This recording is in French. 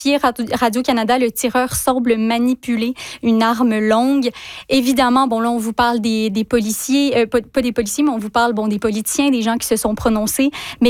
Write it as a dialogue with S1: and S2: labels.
S1: Radio-Canada, le tireur semble manipuler une arme longue. Évidemment, bon, là, on vous parle des policiers, pas des policiers, mais on vous parle, bon, des politiciens, des gens qui se sont prononcés. Mais